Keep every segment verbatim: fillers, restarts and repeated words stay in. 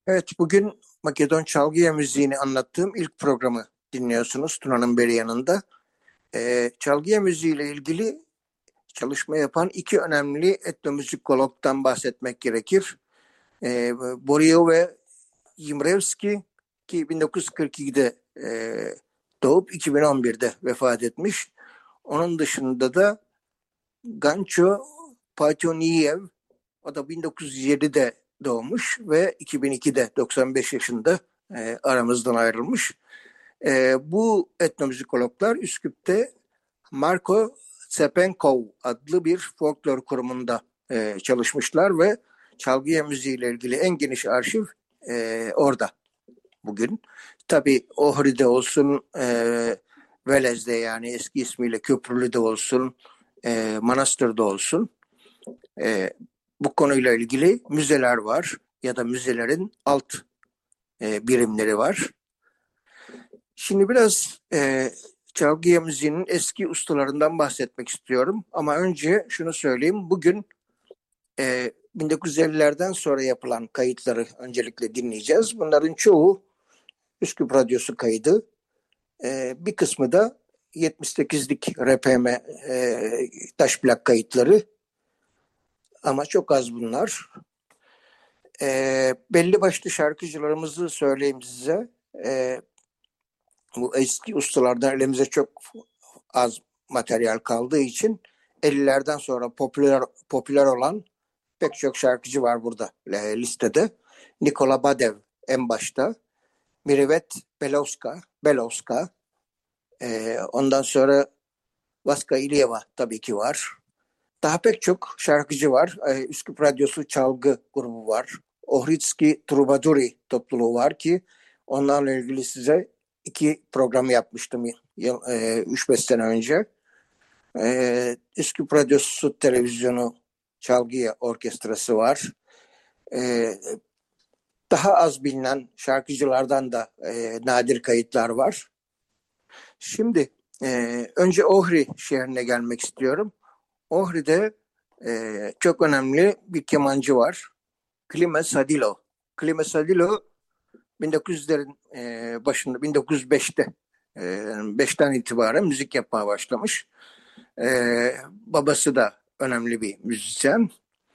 Evet, bugün Makedon çalgıya müziğini anlattığım ilk programı dinliyorsunuz Tuna'nın beri yanında. Ee, çalgıya müziğiyle ilgili çalışma yapan iki önemli etnomüzikologdan bahsetmek gerekir. Ee, Borio ve Yimrevski ki bin dokuz yüz kırk ikide e, doğup iki bin on birde vefat etmiş. Onun dışında da Gancho Paytoniyev, o da bin dokuz yüz yedide doğmuş ve iki bin ikide doksan beş yaşında e, aramızdan ayrılmış. E, bu etnomüzikologlar Üsküp'te Marko Tsepenkov adlı bir folklor kurumunda e, çalışmışlar ve çalgıya müziğiyle ilgili en geniş arşiv e, orada bugün. Tabii Ohri'de olsun, e, Velez'de yani eski ismiyle Köprülü'de olsun, e, Manastır'da olsun. E, Bu konuyla ilgili müzeler var ya da müzelerin alt e, birimleri var. Şimdi biraz e, çalgıya müziğinin eski ustalarından bahsetmek istiyorum. Ama önce şunu söyleyeyim. Bugün e, bin dokuz yüz ellilerden sonra yapılan kayıtları öncelikle dinleyeceğiz. Bunların çoğu Üsküp Radyosu kaydı. E, bir kısmı da yetmiş sekizlik R P M e, taş plak kayıtları. Ama çok az bunlar. E, belli başlı şarkıcılarımızı söyleyeyim size. E, bu eski ustalardan elimize çok az materyal kaldığı için ellilerden sonra popüler popüler olan pek çok şarkıcı var burada e, listede. Nikola Badev en başta, Mirivet Belovska, Belovska, e, ondan sonra Vaska İlyeva tabii ki var. Daha pek çok şarkıcı var. E, Üsküp Radyosu çalgı grubu var. Ohridski Trubaduri topluluğu var ki onlarla ilgili size iki program yapmıştım üç beş sene önce. E, Üsküp Radyosu Televizyonu Çalgı Orkestrası var. E, Daha az bilinen şarkıcılardan da e, nadir kayıtlar var. Şimdi e, önce Ohri şehrine gelmek istiyorum. Ohri'de e, çok önemli bir kemancı var. Klime Sadilo. Klime Sadilo bin dokuz yüzlerin e, başında bin dokuz yüz beşte e, beşten itibaren müzik yapmaya başlamış. E, Babası da önemli bir müzisyen.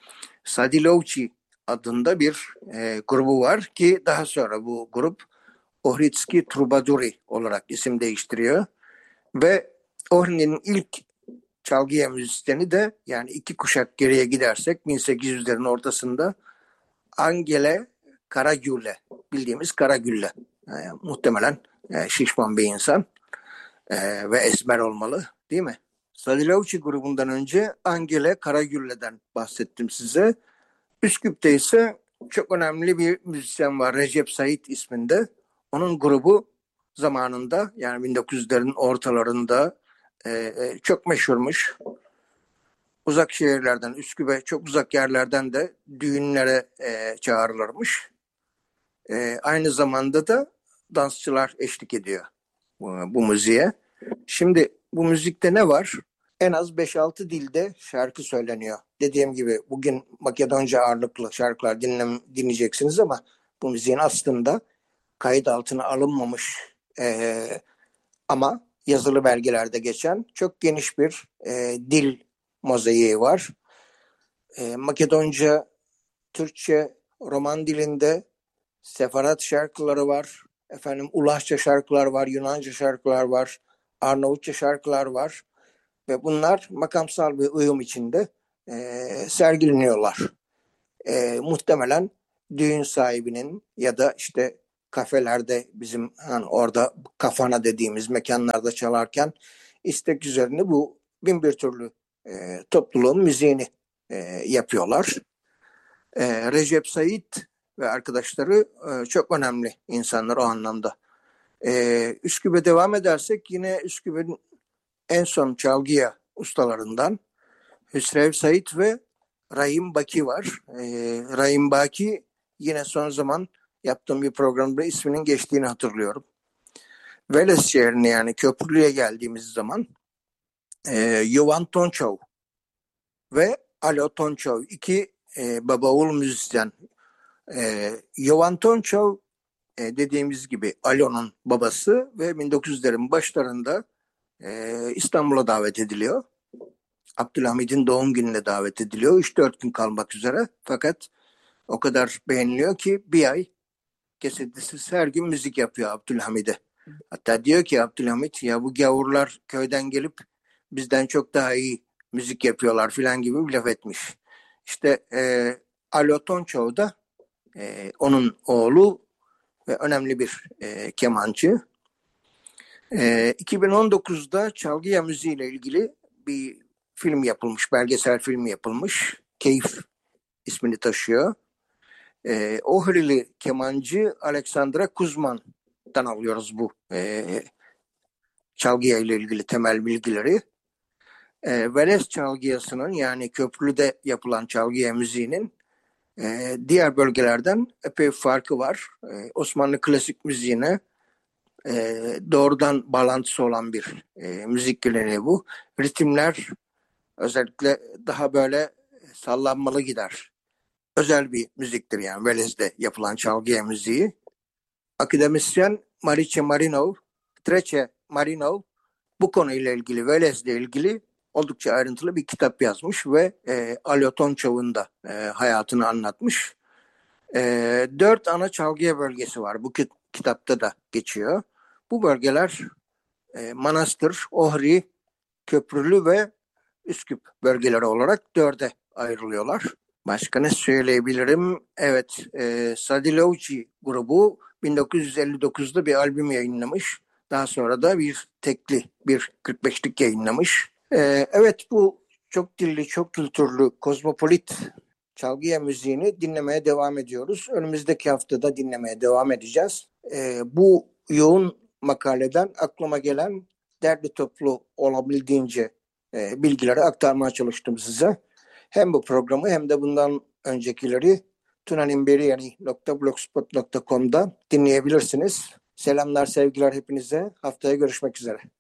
Sadilovci adında bir e, grubu var ki daha sonra bu grup Ohridski Trubaduri olarak isim değiştiriyor. Ve Ohri'nin ilk çalgıya müzisyeni de yani iki kuşak geriye gidersek bin sekiz yüzlerin ortasında Angele Karagülle, bildiğimiz Karagülle. Yani, muhtemelen e, şişman bir insan e, ve esmer olmalı değil mi? Sadilovci grubundan önce Angele Karagülle'den bahsettim size. Üsküp'te ise çok önemli bir müzisyen var Recep Sait isminde. Onun grubu zamanında yani bin dokuz yüzlerin ortalarında e, çok meşhurmuş. Uzak şehirlerden, Üsküp'e çok uzak yerlerden de düğünlere e, çağrılırmış. E, aynı zamanda da dansçılar eşlik ediyor bu, bu müziğe. Şimdi bu müzikte ne var? En az beş altı dilde şarkı söyleniyor. Dediğim gibi bugün Makedonca ağırlıklı şarkılar dinlem, dinleyeceksiniz ama bu müziğin aslında kayıt altına alınmamış e, ama yazılı belgelerde geçen çok geniş bir e, dil mozaiği var. E, Makedonca, Türkçe, Roman dilinde Sefarat şarkıları var. Efendim Ulaşça şarkılar var, Yunanca şarkılar var, Arnavutça şarkılar var. Ve bunlar makamsal bir uyum içinde e, sergileniyorlar. E, muhtemelen düğün sahibinin ya da işte kafelerde bizim hani orada kafana dediğimiz mekanlarda çalarken istek üzerine bu bin bir türlü e, topluluğun müziğini e, yapıyorlar. E, Recep Sait ve arkadaşları e, çok önemli insanlar o anlamda. E, Üsküp'e devam edersek yine Üsküp'ün en son çalgıya ustalarından Hüsrev Sait ve Rahim Baki var. E, Rahim Baki yine son zaman yaptığım bir programda isminin geçtiğini hatırlıyorum. Veles şehrine yani Köprülü'ye geldiğimiz zaman e, Yovan Tonçov ve Alo Tonçov iki e, baba oğul müzisyen. E, Jovan Tonçov e, dediğimiz gibi Alo'nun babası ve bin dokuz yüzlerin başlarında e, İstanbul'a davet ediliyor. Abdülhamid'in doğum gününe davet ediliyor. üç dört gün kalmak üzere. Fakat o kadar beğeniliyor ki bir ay kesintisiz her gün müzik yapıyor Abdülhamid'e. Hatta diyor ki Abdülhamid, ya bu gavurlar köyden gelip bizden çok daha iyi müzik yapıyorlar filan gibi bir laf etmiş. İşte e, Alo Tonçov da e, onun oğlu ve önemli bir e, kemancı. E, iki bin on dokuzda çalgıya müziği ile ilgili bir film yapılmış, belgesel film yapılmış. Keyif ismini taşıyor. E, Ohrili kemancı Alexandra Kuzman'dan alıyoruz bu e, çalgıya ile ilgili temel bilgileri. E, Velez çalgıyasının, yani köprülüde yapılan çalgıya müziğinin e, diğer bölgelerden epey farkı var. E, Osmanlı klasik müziğine e, doğrudan bağlantısı olan bir e, müzik geleneği bu. Ritimler özellikle daha böyle sallanmalı gider. Özel bir müziktir yani Velez'de yapılan çalgıya müziği. Akademisyen Marice Marinov, Trece Marinov bu konuyla ilgili, Velez'le ilgili oldukça ayrıntılı bir kitap yazmış ve e, Alo Tonçov'un da e, hayatını anlatmış. E, dört ana çalgıya bölgesi var. Bu kitapta da geçiyor. Bu bölgeler e, Manastır, Ohri, Köprülü ve Üsküp bölgeleri olarak dörde ayrılıyorlar. Başka ne söyleyebilirim? Evet, e, Sadilovci grubu bin dokuz yüz elli dokuzda bir albüm yayınlamış. Daha sonra da bir tekli, bir kırk beşlik yayınlamış. E, evet, bu çok dilli, çok kültürlü, kozmopolit çalgıya müziğini dinlemeye devam ediyoruz. Önümüzdeki haftada dinlemeye devam edeceğiz. E, bu yoğun makaleden aklıma gelen derli toplu olabildiğince e, bilgileri aktarmaya çalıştım size. Hem bu programı hem de bundan öncekileri tunanimberiyani nokta blogspot nokta com'da dinleyebilirsiniz. Selamlar, sevgiler hepinize. Haftaya görüşmek üzere.